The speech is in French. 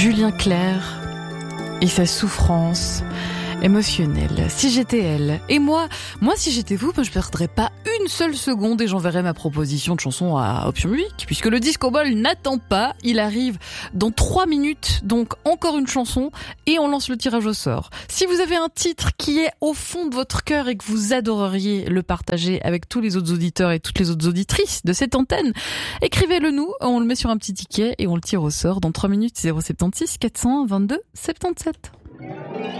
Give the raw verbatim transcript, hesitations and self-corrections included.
Julien Clerc et sa souffrance émotionnelle. Si j'étais elle. Et moi, moi si j'étais vous, ben, je perdrais pas une seule seconde et j'enverrais ma proposition de chanson à Option Musique, puisque le Disco Ball n'attend pas. Il arrive dans trois minutes, donc encore une chanson et on lance le tirage au sort. Si vous avez un titre qui est au fond de votre cœur et que vous adoreriez le partager avec tous les autres auditeurs et toutes les autres auditrices de cette antenne, écrivez-le nous, on le met sur un petit ticket et on le tire au sort dans trois minutes. Zéro soixante-seize quatre cent vingt-deux soixante-dix-sept.